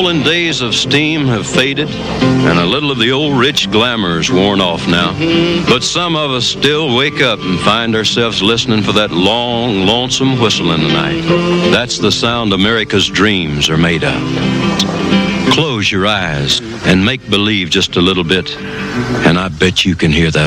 olden days of steam have faded, and a little of the old rich glamour's worn off now. But some of us still wake up and find ourselves listening for that long, lonesome whistle in the night. That's the sound America's dreams are made of. Close your eyes and make believe just a little bit, and I bet you can hear that